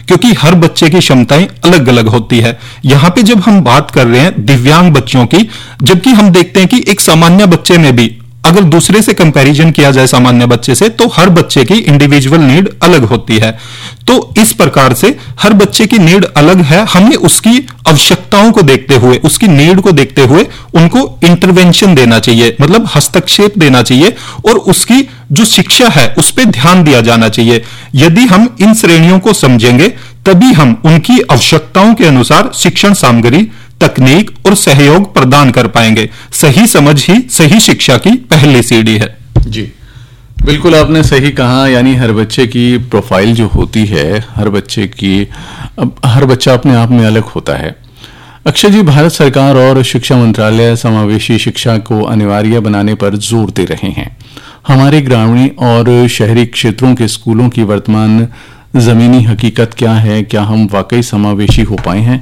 क्योंकि हर बच्चे की क्षमताएं अलग अलग होती है। यहां पे जब हम बात कर रहे हैं दिव्यांग बच्चों की, जबकि हम देखते हैं कि एक सामान्य बच्चे में भी अगर दूसरे से कंपैरिजन किया जाए सामान्य बच्चे से, तो हर बच्चे की इंडिविजुअल नीड अलग होती है। तो इस प्रकार से हर बच्चे की नीड अलग है, हमें उसकी आवश्यकताओं को देखते हुए, उसकी नीड को देखते हुए उनको इंटरवेंशन देना चाहिए, मतलब हस्तक्षेप देना चाहिए, और उसकी जो शिक्षा है उस पर ध्यान दिया जाना चाहिए। यदि हम इन श्रेणियों को समझेंगे तभी हम उनकी आवश्यकताओं के अनुसार शिक्षण सामग्री, तकनीक और सहयोग प्रदान कर पाएंगे। सही समझ ही सही शिक्षा की पहली सीढ़ी है। जी बिल्कुल, आपने सही कहा। यानी हर बच्चे की प्रोफाइल जो होती है, हर बच्चा अपने आप में अलग होता है। अक्षय जी, भारत सरकार और शिक्षा मंत्रालय समावेशी शिक्षा को अनिवार्य बनाने पर जोर दे रहे हैं। हमारे ग्रामीण और शहरी क्षेत्रों के स्कूलों की वर्तमान जमीनी हकीकत क्या है? क्या हम वाकई समावेशी हो पाए हैं?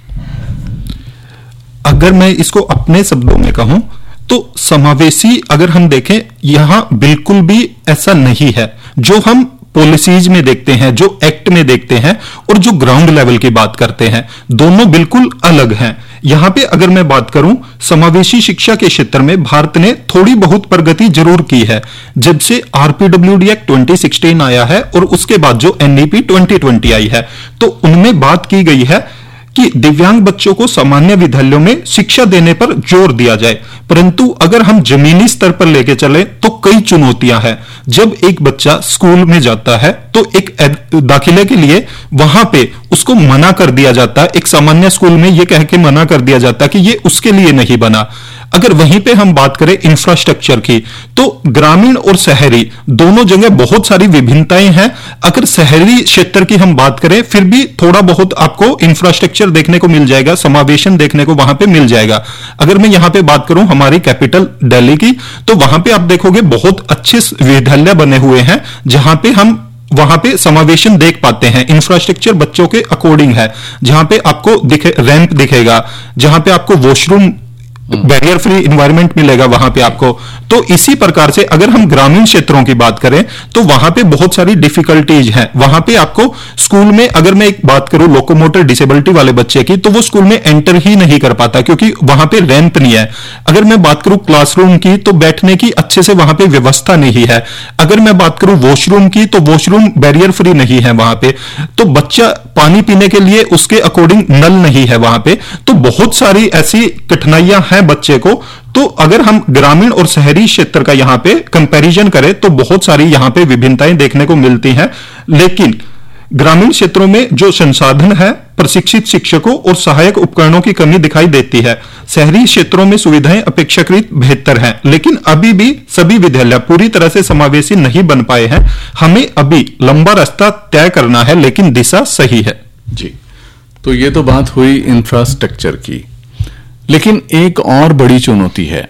अगर मैं इसको अपने शब्दों में कहूं तो समावेशी अगर हम देखें, यहां बिल्कुल भी ऐसा नहीं है। जो हम पॉलिसीज में देखते हैं, जो एक्ट में देखते हैं, और जो ग्राउंड लेवल की बात करते हैं, दोनों बिल्कुल अलग हैं। यहां पे अगर मैं बात करूं समावेशी शिक्षा के क्षेत्र में भारत ने थोड़ी बहुत प्रगति जरूर की है। जब से आरपीडब्ल्यूडी एक्ट 2016 आया है और उसके बाद जो एनईपी 2020 आई है, तो उनमें बात की गई है कि दिव्यांग बच्चों को सामान्य विद्यालयों में शिक्षा देने पर जोर दिया जाए। परंतु अगर हम जमीनी स्तर पर लेके चले तो कई चुनौतियां हैं। जब एक बच्चा स्कूल में जाता है तो एक दाखिले के लिए वहां पे उसको मना कर दिया जाता है, एक सामान्य स्कूल में यह कह के मना कर दिया जाता है कि ये उसके लिए नहीं बना। अगर वहीं पे हम बात करें इंफ्रास्ट्रक्चर की, तो ग्रामीण और शहरी दोनों जगह बहुत सारी विभिन्नताएं हैं। अगर शहरी क्षेत्र की हम बात करें, फिर भी थोड़ा बहुत आपको इंफ्रास्ट्रक्चर देखने को मिल जाएगा, समावेशन देखने को वहां पे मिल जाएगा। अगर मैं यहां पे बात करूं हमारी कैपिटल दिल्ली की, तो वहां पे आप देखोगे बहुत अच्छे विद्यालय बने हुए हैं, जहां पे हम वहां पे समावेशन देख पाते हैं। इंफ्रास्ट्रक्चर बच्चों के अकॉर्डिंग है, जहां पे आपको रैंप दिखेगा, जहां पे आपको वॉशरूम, बैरियर फ्री इन्वायरमेंट मिलेगा वहां पे आपको। तो इसी प्रकार से अगर हम ग्रामीण क्षेत्रों की बात करें तो वहां पे बहुत सारी डिफिकल्टीज हैं। वहां पे आपको स्कूल में, अगर मैं एक बात करूं लोकोमोटर डिसेबिलिटी वाले बच्चे की, तो वो स्कूल में एंटर ही नहीं कर पाता क्योंकि वहां पे रैंप नहीं है। अगर मैं बात करूं क्लासरूम की, तो बैठने की अच्छे से वहां पे व्यवस्था नहीं है। अगर मैं बात करूं वॉशरूम की, तो वॉशरूम बैरियर फ्री नहीं है वहां पे। तो बच्चा पानी पीने के लिए उसके अकॉर्डिंग नल नहीं है वहां पे। तो बहुत सारी ऐसी कठिनाइयां हैं बच्चे को। तो अगर हम ग्रामीण और शहरी क्षेत्र का यहां पे कंपैरिजन करें तो बहुत सारी यहां पे विभिन्नताएं देखने को मिलती हैं। लेकिन ग्रामीण क्षेत्रों में जो संसाधन है, प्रशिक्षित शिक्षकों और सहायक उपकरणों की कमी दिखाई देती है। शहरी क्षेत्रों में सुविधाएं अपेक्षाकृत बेहतर हैं, लेकिन अभी भी सभी विद्यालय पूरी तरह से समावेशी नहीं बन पाए हैं। हमें अभी लंबा रास्ता तय करना है, लेकिन दिशा सही है। जी, तो ये तो बात हुई इंफ्रास्ट्रक्चर की, लेकिन एक और बड़ी चुनौती है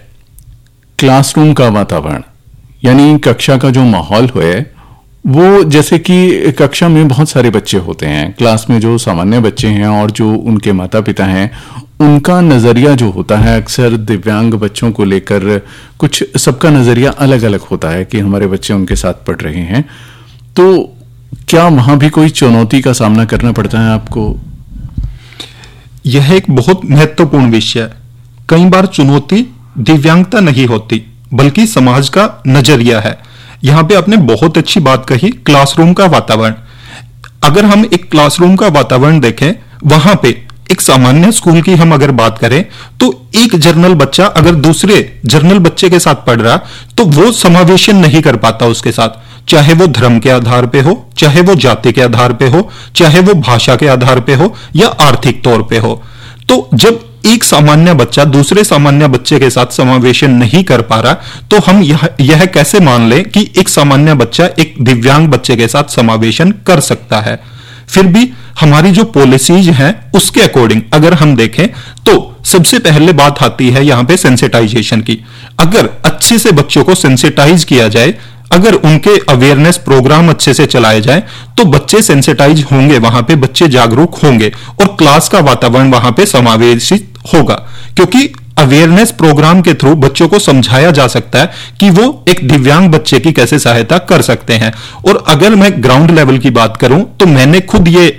क्लासरूम का वातावरण। यानी कक्षा का जो माहौल है वो, जैसे कि कक्षा में बहुत सारे बच्चे होते हैं, क्लास में जो सामान्य बच्चे हैं और जो उनके माता पिता हैं, उनका नजरिया जो होता है अक्सर दिव्यांग बच्चों को लेकर, कुछ सबका नजरिया अलग अलग होता है कि हमारे बच्चे उनके साथ पढ़ रहे हैं। तो क्या वहां भी कोई चुनौती का सामना करना पड़ता है आपको? यह एक बहुत महत्वपूर्ण विषय है। कई बार चुनौती दिव्यांगता नहीं होती, बल्कि समाज का नजरिया है। यहां पे आपने बहुत अच्छी बात कही, क्लासरूम का वातावरण। अगर हम एक क्लासरूम का वातावरण देखें, वहां पे एक सामान्य स्कूल की हम अगर बात करें, तो एक जर्नल बच्चा अगर दूसरे जर्नल बच्चे के साथ पढ़ रहा, तो वो समावेशन नहीं कर पाता उसके साथ, चाहे वो धर्म के आधार पे हो, चाहे वो जाति के आधार पे हो, चाहे वो भाषा के आधार पे हो या आर्थिक तौर पे हो। तो जब एक सामान्य बच्चा दूसरे सामान्य बच्चे के साथ समावेशन नहीं कर पा रहा, तो हम यह कैसे मान लें कि एक सामान्य बच्चा एक दिव्यांग बच्चे के साथ समावेशन कर सकता है? फिर भी हमारी जो पॉलिसीज हैं उसके अकॉर्डिंग अगर हम देखें, तो सबसे पहले बात आती है यहां पे सेंसिटाइजेशन की। अगर अच्छे से बच्चों को सेंसिटाइज किया जाए, अगर उनके अवेयरनेस प्रोग्राम अच्छे से चलाए जाए, तो बच्चे सेंसिटाइज होंगे, वहां पे बच्चे जागरूक होंगे और क्लास का वातावरण वहां पे समावेशित होगा। क्योंकि अवेयरनेस प्रोग्राम के थ्रू बच्चों को समझाया जा सकता है कि वो एक दिव्यांग बच्चे की कैसे सहायता कर सकते हैं। और अगर मैं ग्राउंड लेवल की बात करूं, तो मैंने खुद ये